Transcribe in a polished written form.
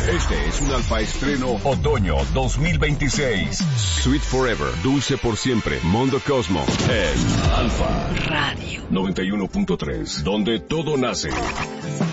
Este es un Alfa Estreno Otoño 2026. Sweet Forever, dulce por siempre. Mondo Cosmo en Alfa Radio 91.3, donde todo nace.